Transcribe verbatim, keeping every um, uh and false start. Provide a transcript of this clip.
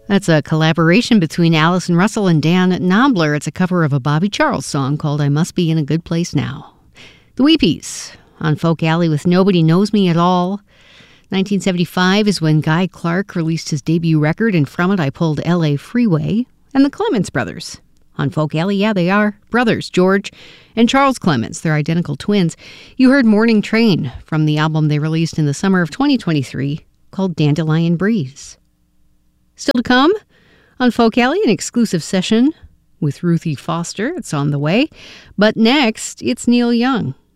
That's a collaboration between Allison Russell and Dan Knobler. It's a cover of a Bobby Charles song called I Must Be in a Good Place Now. The Weepies on Folk Alley with Nobody Knows Me at All. nineteen seventy-five is when Guy Clark released his debut record, and from it I pulled L A Freeway. And the Clements Brothers on Folk Alley. Yeah, they are brothers, George and Charles Clements. They're identical twins. You heard Morning Train from the album they released in the summer of twenty twenty-three called Dandelion Breeze. Still to come on Folk Alley, an exclusive session with Ruthie Foster. It's on the way. But next, it's Neil Young.